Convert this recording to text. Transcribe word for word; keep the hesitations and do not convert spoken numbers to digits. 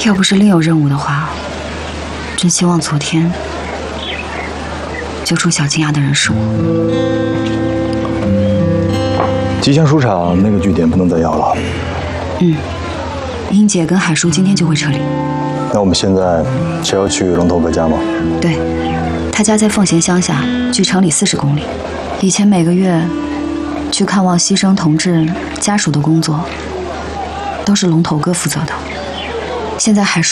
要不是另有任务的话，真希望昨天救出小金牙的人是我。 吉祥书场那个据点不能再要了。 嗯，英姐跟海叔今天就会撤离。 那我们现在是要去龙头哥家吗？ 对，他家在奉贤乡下，距城里四十公里。以前每个月去看望牺牲同志家属的工作，都是龙头哥负责的。现在海叔